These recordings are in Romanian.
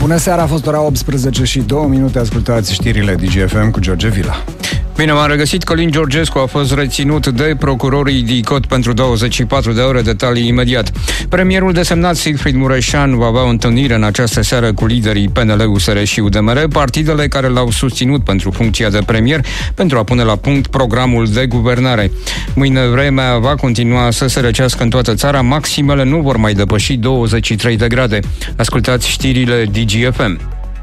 Bună seara, a fost ora 18 și 2 minute, ascultați știrile DGFM cu George Vila. Bine, m-am regăsit. Călin Georgescu a fost reținut de procurorii DICOT pentru 24 de ore, detalii imediat. Premierul desemnat Sigfrid Mureșan va avea o întâlnire în această seară cu liderii PNL, USR și UDMR, partidele care l-au susținut pentru funcția de premier, pentru a pune la punct programul de guvernare. Mâine vremea va continua să se răcească în toată țara, maximele nu vor mai depăși 23 de grade. Ascultați știrile DGFM.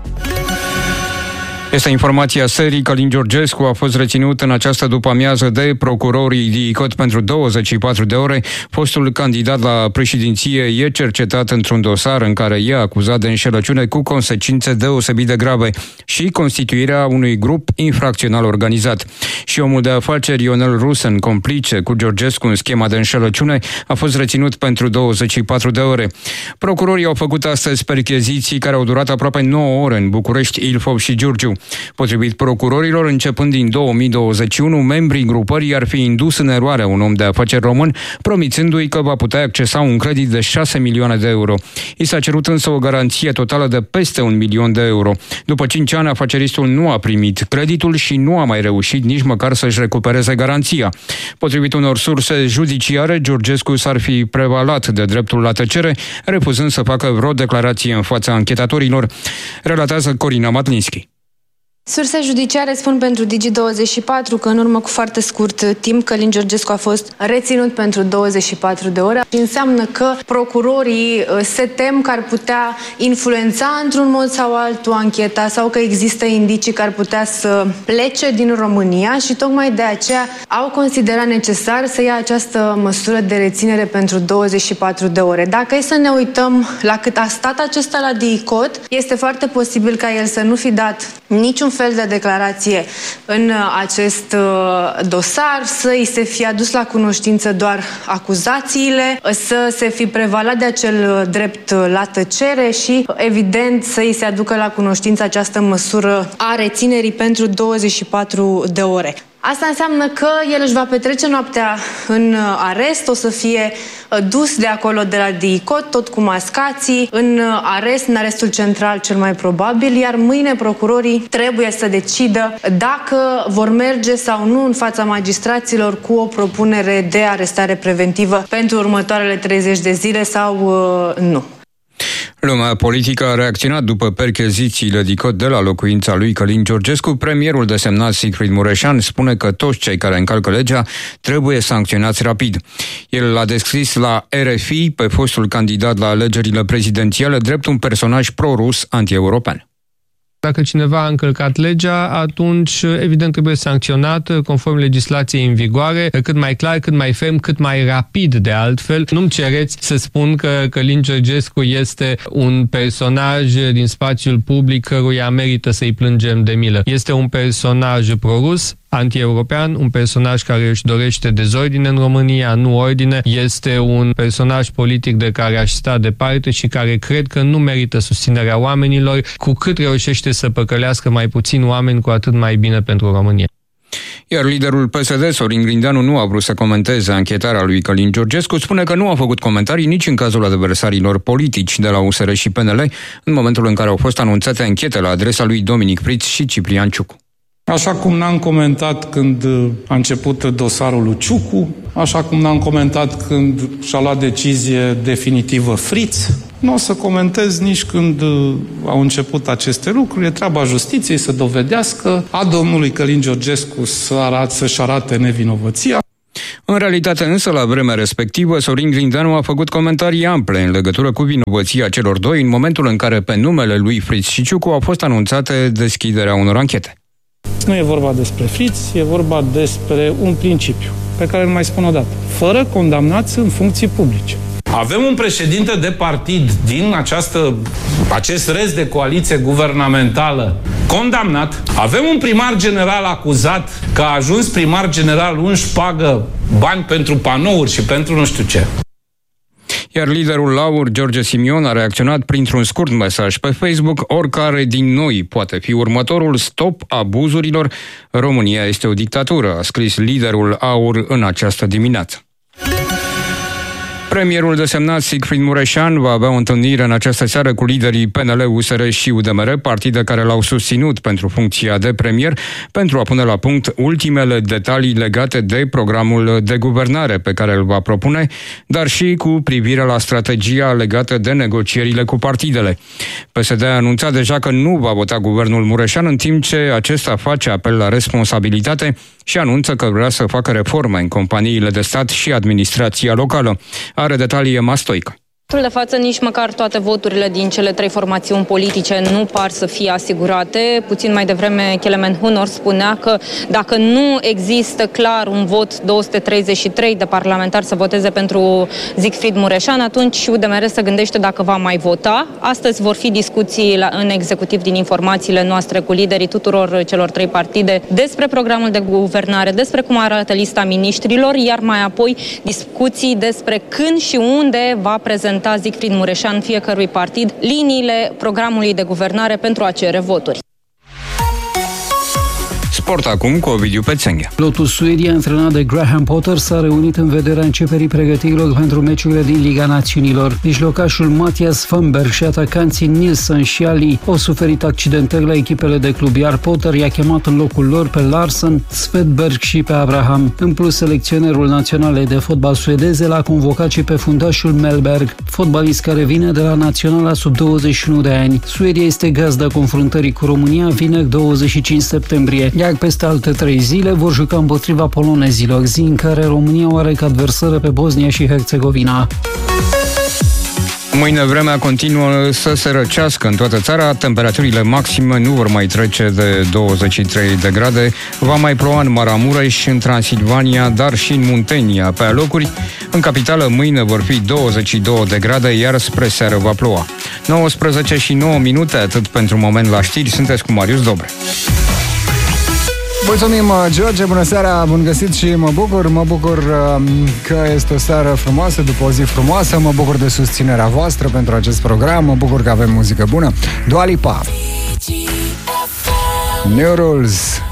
Este informația serii. Călin Georgescu a fost reținut în această după-amiază de procurorii DICOT pentru 24 de ore. Fostul candidat la președinție e cercetat într-un dosar în care e acuzat de înșelăciune cu consecințe deosebit de grave și constituirea unui grup infracțional organizat. Și omul de afaceri Ionel Rusen, complice cu Georgescu în schema de înșelăciune, a fost reținut pentru 24 de ore. Procurorii au făcut astăzi percheziții care au durat aproape 9 ore în București, Ilfov și Giurgiu. Potrivit procurorilor, începând din 2021, membrii grupării ar fi indus în eroare un om de afaceri român, promițându-i că va putea accesa un credit de 6 milioane de euro. I s-a cerut însă o garanție totală de peste 1 milion de euro. După 5 ani, afaceristul nu a primit creditul și nu a mai reușit nici măcar să-și recupereze garanția. Potrivit unor surse judiciare, Georgescu s-ar fi prevalat de dreptul la tăcere, refuzând să facă vreo declarație în fața anchetatorilor, relatează Corina Matlinski. Surse judiciare spun pentru Digi24 că în urmă cu foarte scurt timp Călin Georgescu a fost reținut pentru 24 de ore. Înseamnă că procurorii se tem că ar putea influența într-un mod sau altul ancheta sau că există indicii că ar putea să plece din România și tocmai de aceea au considerat necesar să ia această măsură de reținere pentru 24 de ore. Dacă e să ne uităm la cât a stat acesta la DICOT, este foarte posibil ca el să nu fi dat niciun fel de declarație în acest dosar, să îi se fie adus la cunoștință doar acuzațiile, să se fi prevalat de acel drept la tăcere și, evident, să îi se aducă la cunoștință această măsură a reținerii pentru 24 de ore. Asta înseamnă că el își va petrece noaptea în arest, o să fie dus de acolo de la DICOT, tot cu mascații, în arest, în arestul central cel mai probabil, iar mâine procurorii trebuie să decidă dacă vor merge sau nu în fața magistraților cu o propunere de arestare preventivă pentru următoarele 30 de zile sau nu. Lumea politică a reacționat după perchezițiile DICOT de la locuința lui Călin Georgescu. Premierul desemnat Sigfrid Mureșan spune că toți cei care încalcă legea trebuie sancționați rapid. El l-a descris la RFI pe fostul candidat la alegerile prezidențiale drept un personaj pro-rus anti-european. Dacă cineva a încălcat legea, atunci evident trebuie sancționat conform legislației în vigoare, cât mai clar, cât mai ferm, cât mai rapid de altfel. Nu-mi cereți să spun că Călin Georgescu este un personaj din spațiul public căruia merită să-i plângem de milă. Este un personaj pro-rus, anti-european, un personaj care își dorește dezordine în România, nu ordine. Este un personaj politic de care aș sta departe și care cred că nu merită susținerea oamenilor. Cu cât reușește să păcălească mai puțin oameni, cu atât mai bine pentru România. Iar liderul PSD, Sorin Grindeanu, nu a vrut să comenteze anchetarea lui Călin Georgescu, spune că nu a făcut comentarii nici în cazul adversarilor politici de la USR și PNL, în momentul în care au fost anunțate anchete la adresa lui Dominic Pritz și Ciprian Ciucu. Așa cum n-am comentat când a început dosarul lui Ciucu, așa cum n-am comentat când și-a luat decizie definitivă Fritz, nu o să comentez nici când au început aceste lucruri. E treaba justiției să dovedească, a domnului Călin Georgescu să-și arate nevinovăția. În realitate însă, la vremea respectivă, Sorin Grindeanu a făcut comentarii ample în legătură cu vinovăția celor doi în momentul în care pe numele lui Fritz și Ciucu a fost anunțate deschiderea unor anchete. Nu e vorba despre Fritz, e vorba despre un principiu pe care îl mai spun o dată. Fără condamnați în funcții publice. Avem un președinte de partid din acest rest de coaliție guvernamentală condamnat. Avem un primar general acuzat că a ajuns primar general, își pagă bani pentru panouri și pentru nu știu ce. Iar liderul LAUR, George Simion, a reacționat printr-un scurt mesaj pe Facebook: oricare din noi poate fi următorul, stop abuzurilor, România este o dictatură, a scris liderul AUR în această dimineață. Premierul desemnat Sigfrid Mureșan va avea o întâlnire în această seară cu liderii PNL, USR și UDMR, partide care l-au susținut pentru funcția de premier, pentru a pune la punct ultimele detalii legate de programul de guvernare pe care îl va propune, dar și cu privire la strategia legată de negocierile cu partidele. PSD a anunțat deja că nu va vota guvernul Mureșan, în timp ce acesta face apel la responsabilitate și anunță că vrea să facă reforme în companiile de stat și administrația locală. Are detalii Emma Stoica. De față, nici măcar toate voturile din cele trei formațiuni politice nu par să fie asigurate. Puțin mai devreme, Kelemen Hunor spunea că dacă nu există clar un vot 233 de parlamentari să voteze pentru Sigfrid Mureșan, atunci UDMR se gândește dacă va mai vota. Astăzi vor fi discuții în executiv din informațiile noastre cu liderii tuturor celor trei partide despre programul de guvernare, despre cum arată lista miniștrilor, iar mai apoi discuții despre când și unde va prezenta Sigfrid Mureșan fiecărui partid liniile programului de guvernare pentru a cere voturi. Sport acum cu Ovidiu Pețenghe. Lotus Suedia, antrenat de Graham Potter, s-a reunit în vederea începerii pregătirilor pentru meciurile din Liga Națiunilor. Mijlocașul Mathias Fönberg și atacanții Nilsson și Ali au suferit accidentări la echipele de club, iar Potter i-a chemat în locul lor pe Larsson, Svedberg și pe Abraham. În plus, selecționerul național de fotbal suedeze l-a convocat și pe fundașul Mellberg, fotbalist care vine de la naționala sub 21 de ani. Suedia este gazda confruntării cu România vineri 25 septembrie. Iar peste alte 3 zile vor juca împotriva polonezilor, zi în care România o are ca adversară pe Bosnia și Herțegovina. Mâine vremea continuă să se răcească în toată țara, temperaturile maxime nu vor mai trece de 23 de grade, va mai ploua în Maramureș, în Transilvania, dar și în Muntenia pe alocuri. În capitală mâine vor fi 22 de grade, iar spre seară va ploua. 19 și 9 minute, atât pentru moment la știri, sunteți cu Marius Dobre. Mulțumim, George, bună seara, bun găsit și mă bucur că este o seară frumoasă, după o zi frumoasă, mă bucur de susținerea voastră pentru acest program, mă bucur că avem muzică bună. Dua Lipa, New Rules.